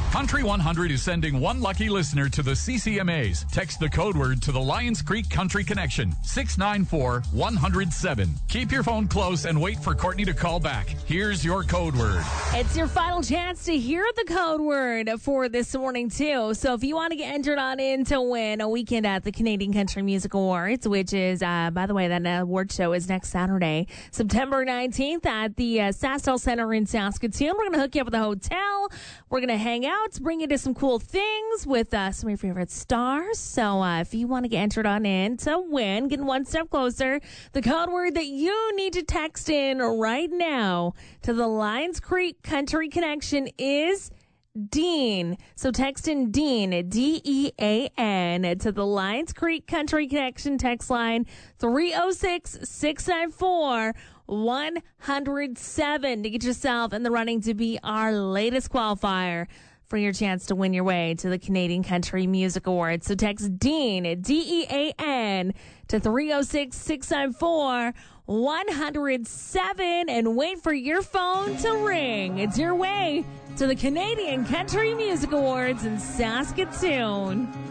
Country 100 is sending one lucky listener to the CCMAs. Text the code word to the Lions Creek Country Connection, 694-107. Keep your phone close and wait for Courtney to call back. Here's your code word. It's your final chance to hear the code word for this morning, too. So if you want to get entered on in to win a weekend at the Canadian Country Music Awards, which is, by the way, that award show is next Saturday, September 19th at the SaskTel Center in Saskatoon. We're going to hook you up with a hotel. We're going to hang out, bring you to some cool things with some of your favorite stars. So if you want to get entered on in to win, getting one step closer, the code word that you need to text in right now to the Lions Creek Country Connection is Dean. So text in Dean, D-E-A-N, to the Lions Creek Country Connection text line 306-694-107 to get yourself in the running to be our latest qualifier for your chance to win your way to the Canadian Country Music Awards. So text Dean, D-E-A-N, to 306-694-107 and wait for your phone to ring. It's your way to the Canadian Country Music Awards in Saskatoon.